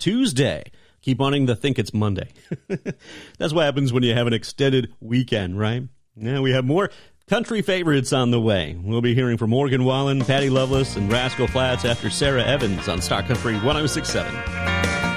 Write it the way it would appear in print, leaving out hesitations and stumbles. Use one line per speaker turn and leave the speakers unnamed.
Tuesday. Keep wanting to think it's Monday. That's what happens when you have an extended weekend, right? Now we have more country favorites on the way. We'll be hearing from Morgan Wallen, Patty Loveless, and Rascal Flatts after Sarah Evans on Star Country 106.7.